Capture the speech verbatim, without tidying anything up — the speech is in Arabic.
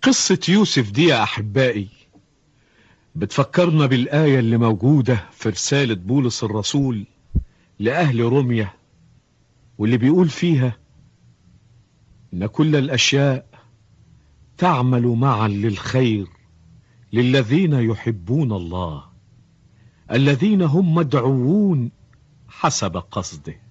قصة يوسف دي يا أحبائي بتفكرنا بالآية اللي موجودة في رسالة بولس الرسول لأهل روميا، واللي بيقول فيها إن كل الأشياء تعمل معا للخير للذين يحبون الله الذين هم مدعوون حسب قصده.